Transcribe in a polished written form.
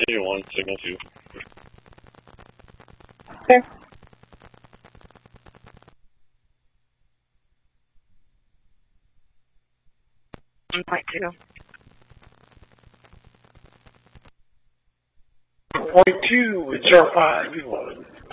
Signal 1, Signal 2. Okay. Point 2. Point 2, it's R5,